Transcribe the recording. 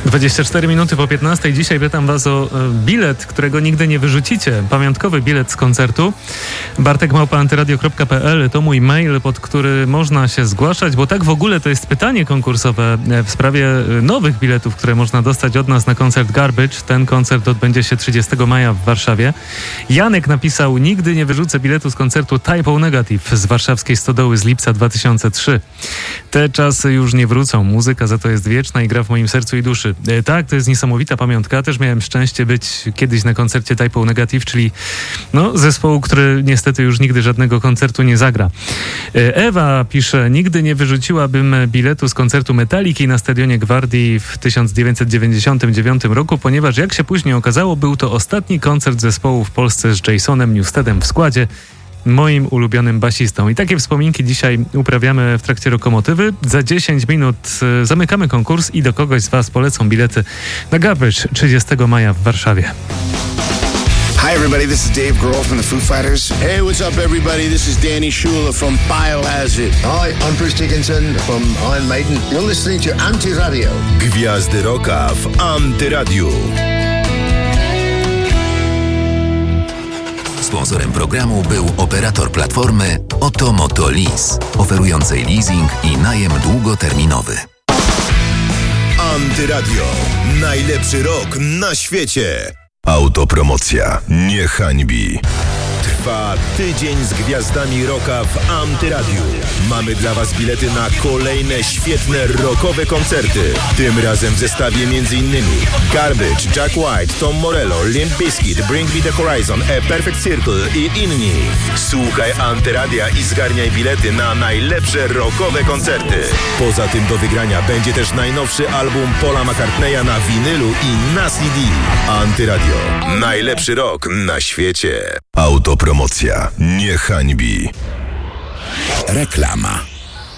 24 minuty po 15. Dzisiaj pytam was o bilet, którego nigdy nie wyrzucicie. Pamiątkowy bilet z koncertu. bartek@antyradio.pl to mój mail, pod który można się zgłaszać, bo tak w ogóle to jest pytanie konkursowe w sprawie nowych biletów, które można dostać od nas na koncert Garbage. Ten koncert odbędzie się 30 maja w Warszawie. Janek napisał: nigdy nie wyrzucę biletu z koncertu Type O Negative z warszawskiej Stodoły z lipca 2003. Te czasy już nie wrócą. Muzyka za to jest wieczna i gra w moim sercu i duszy. Tak, to jest niesamowita pamiątka. Też miałem szczęście być kiedyś na koncercie Type O Negative, czyli zespołu, który niestety już nigdy żadnego koncertu nie zagra. Ewa pisze: nigdy nie wyrzuciłabym biletu z koncertu Metaliki na Stadionie Gwardii w 1999 roku, ponieważ jak się później okazało, był to ostatni koncert zespołu w Polsce z Jasonem Newstedem w składzie, moim ulubionym basistą. I takie wspominki dzisiaj uprawiamy w trakcie Lokomotywy. Za 10 minut zamykamy konkurs i do kogoś z was polecą bilety na Garbage 30 maja w Warszawie. Hi everybody, this is Dave Grohl from the Foo Fighters. Hey, what's up everybody? This is Danny Schuler from Biohazard. Hi, I'm Bruce Dickinson from Iron Maiden. You're listening to Antyradio. Gwiazdy rocka w Antyradiu. Sponsorem programu był operator platformy Otomoto Lease, oferującej leasing i najem długoterminowy. Antyradio. Najlepszy rok na świecie. Autopromocja nie hańbi. Trwa tydzień z gwiazdami rocka w Antyradiu. Mamy dla was bilety na kolejne świetne rockowe koncerty. Tym razem w zestawie m.in. Garbage, Jack White, Tom Morello, Limp Bizkit, Bring Me The Horizon, A Perfect Circle i inni. Słuchaj Antyradia i zgarniaj bilety na najlepsze rockowe koncerty. Poza tym do wygrania będzie też najnowszy album Paula McCartneya na winylu i na CD. Antyradio. Najlepszy rok na świecie. Autopromocja nie hańbi. Reklama.